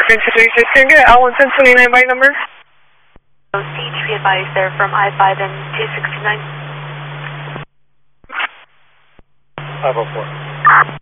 Consideration, can I get Al-11029 by number? Siege, be advised, they're from I-5 and 269. 504.